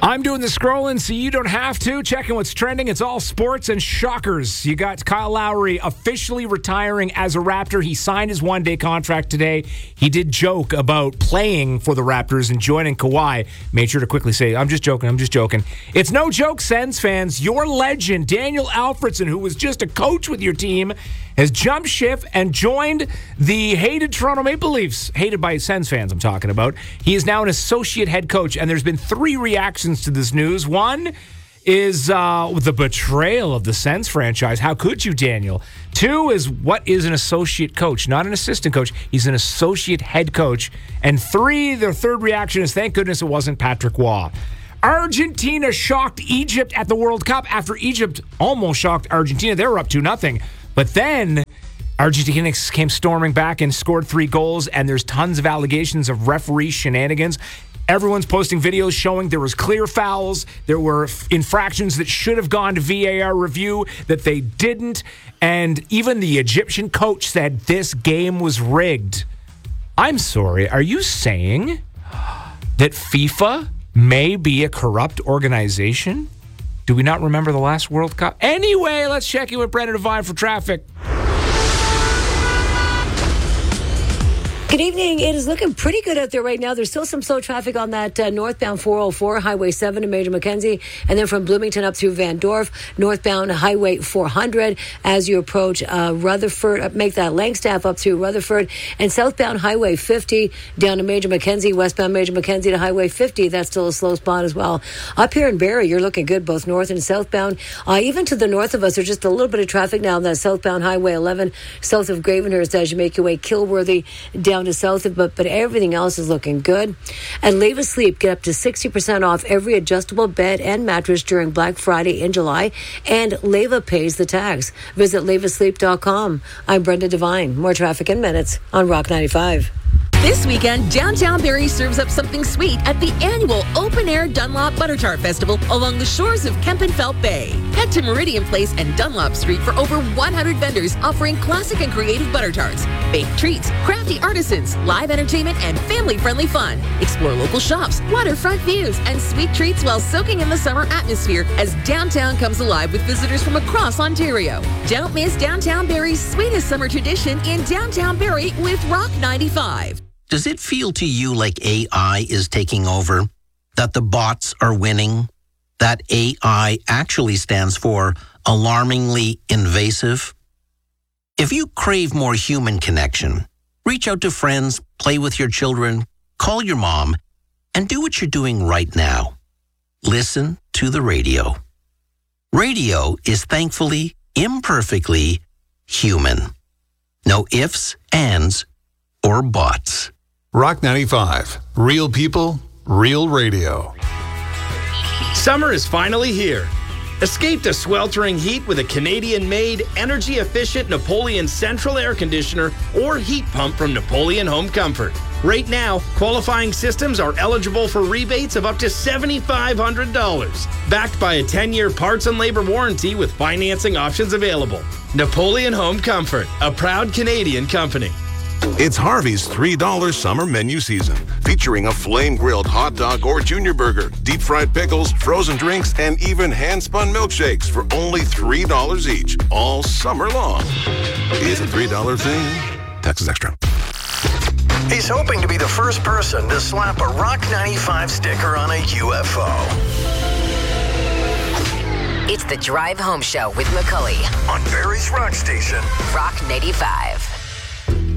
I'm doing the scrolling so you don't have to. Checking what's trending. It's all sports and shockers. You got Kyle Lowry officially retiring as a Raptor. He signed his one-day contract today. He did joke about playing for the Raptors and joining Kawhi. Made sure to quickly say, I'm just joking. It's no joke, Sens fans. Your legend, Daniel Alfredsson, who was just a coach with your team, has jumped ship and joined the hated Toronto Maple Leafs. Hated by Sens fans, I'm talking about. He is now an associate head coach, and there's been 3 reactions to this news. One is the betrayal of the Sens franchise. How could you, Daniel? 2 is, what is an associate coach? Not an assistant coach. He's an associate head coach. And 3, their third reaction is, thank goodness it wasn't Patrick Waugh. Argentina shocked Egypt at the World Cup after Egypt almost shocked Argentina. They were up 2-0. But then Argentina came storming back and scored 3 goals, and there's tons of allegations of referee shenanigans. Everyone's posting videos showing there was clear fouls. There were infractions that should have gone to VAR review that they didn't. And even the Egyptian coach said this game was rigged. I'm sorry, are you saying that FIFA may be a corrupt organization? Do we not remember the last World Cup? Anyway, let's check in with Brendan Devine for traffic. Good evening. It is looking pretty good out there right now. There's still some slow traffic on that northbound 404, Highway 7 to Major Mackenzie, and then from Bloomington up through Van Dorf, northbound Highway 400 as you approach Rutherford, make that Langstaff up through Rutherford, and southbound Highway 50 down to Major Mackenzie, westbound Major Mackenzie to Highway 50. That's still a slow spot as well. Up here in Barrie, you're looking good, both north and southbound. Even to the north of us, there's just a little bit of traffic now on that southbound Highway 11, south of Gravenhurst as you make your way Kilworthy down to south of, but everything else is looking good. And Leva Sleep, get up to 60% off every adjustable bed and mattress during Black Friday in July, and Leva pays the tax. Visit levasleep.com. I'm Brenda Devine. More traffic in minutes on Rock 95. This weekend, Downtown Barrie serves up something sweet at the annual open-air Dunlop Butter Tart Festival along the shores of Kempenfelt Bay. Head to Meridian Place and Dunlop Street for over 100 vendors offering classic and creative butter tarts, baked treats, crafty artisans, live entertainment, and family-friendly fun. Explore local shops, waterfront views, and sweet treats while soaking in the summer atmosphere as downtown comes alive with visitors from across Ontario. Don't miss Downtown Barrie's sweetest summer tradition in Downtown Barrie with Rock 95. Does it feel to you like AI is taking over? That the bots are winning? That AI actually stands for alarmingly invasive? If you crave more human connection, reach out to friends, play with your children, call your mom, and do what you're doing right now. Listen to the radio. Radio is thankfully, imperfectly human. No ifs, ands, or buts. Rock 95. Real people, real radio. Summer is finally here. Escape the sweltering heat with a Canadian-made, energy-efficient Napoleon Central Air Conditioner or heat pump from Napoleon Home Comfort. Right now, qualifying systems are eligible for rebates of up to $7,500. Backed by a 10-year parts and labor warranty with financing options available. Napoleon Home Comfort, a proud Canadian company. It's Harvey's $3 summer menu season, featuring a flame-grilled hot dog or junior burger, deep-fried pickles, frozen drinks, and even hand-spun milkshakes for only $3 each, all summer long. Is a $3 thing? Taxes extra. He's hoping to be the first person to slap a Rock 95 sticker on a UFO. It's the Drive Home Show with McCully on Barrie's Rock Station, Rock 95.